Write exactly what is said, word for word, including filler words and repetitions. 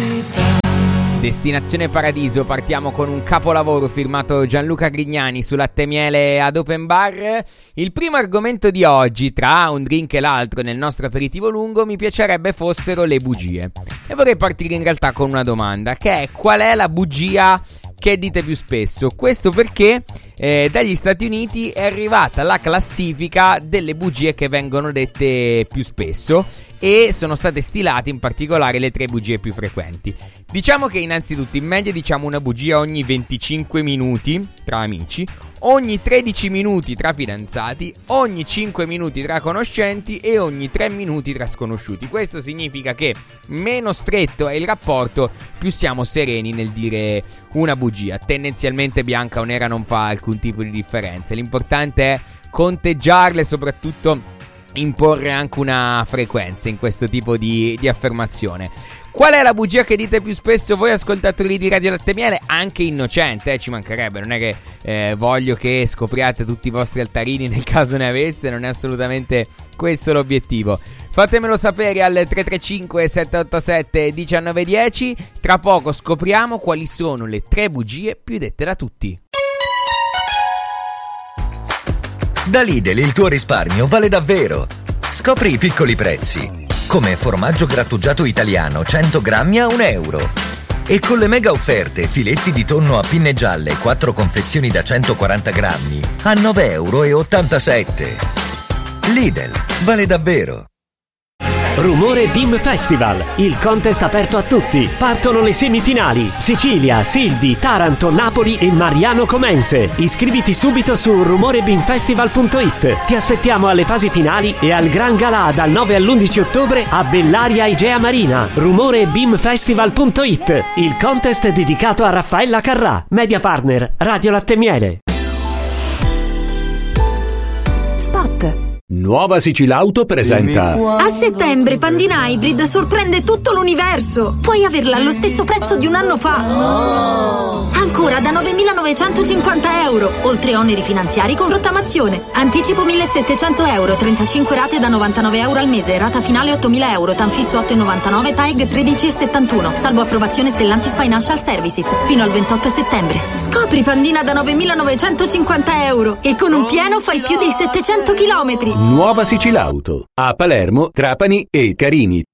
Destinazione Paradiso, partiamo con un capolavoro firmato Gianluca Grignani su Latte e Miele ad Open Bar. Il primo argomento di oggi, tra un drink e l'altro nel nostro aperitivo lungo, mi piacerebbe fossero le bugie. E vorrei partire in realtà con una domanda, che è: qual è la bugia che dite più spesso? Questo perché eh, dagli Stati Uniti è arrivata la classifica delle bugie che vengono dette più spesso e sono state stilate in particolare le tre bugie più frequenti. Diciamo che innanzitutto in media diciamo una bugia ogni venticinque minuti tra amici, ogni tredici minuti tra fidanzati, ogni cinque minuti tra conoscenti e ogni tre minuti tra sconosciuti. Questo significa che meno stretto è il rapporto, più siamo sereni nel dire una bugia. Tendenzialmente bianca o nera non fa alcun tipo di differenza. L'importante è conteggiarle e soprattutto imporre anche una frequenza in questo tipo di, di affermazione. Qual è la bugia che dite più spesso voi ascoltatori di Radio Latte e Miele? Anche innocente, eh, ci mancherebbe. Non è che eh, voglio che scopriate tutti i vostri altarini nel caso ne aveste. Non è assolutamente questo l'obiettivo. Fatemelo sapere al tre tre cinque sette otto sette uno nove uno zero. Tra poco scopriamo quali sono le tre bugie più dette da tutti. Da Lidl il tuo risparmio vale davvero. Scopri i piccoli prezzi, come formaggio grattugiato italiano cento grammi a un euro. E con le mega offerte filetti di tonno a pinne gialle quattro confezioni da centoquaranta grammi a nove euro e ottantasette. Lidl, vale davvero. Rumore Beam Festival, il contest aperto a tutti. Partono le semifinali: Sicilia, Silvi, Taranto, Napoli e Mariano Comense. Iscriviti subito su rumore beam festival punto it. Ti aspettiamo alle fasi finali e al Gran Galà dal nove all'undici ottobre a Bellaria Igea Marina. rumore beam festival punto it, il contest dedicato a Raffaella Carrà, media partner Radio Latte e Miele. Spot. Nuova Sicilauto presenta. A settembre Pandina Hybrid sorprende tutto l'universo. Puoi averla allo stesso prezzo di un anno fa. Ancora da novemilanovecentocinquanta euro, oltre oneri finanziari con rottamazione. Anticipo millesettecento euro, trentacinque rate da novantanove euro al mese, rata finale ottomila euro, tanfisso otto virgola novantanove, T A E G tredici virgola settantuno, salvo approvazione Stellantis Financial Services, fino al ventotto settembre. Scopri Pandina da novemilanovecentocinquanta euro e con un pieno fai più di settecento chilometri. Nuova Sicilauto a Palermo, Trapani e Carini.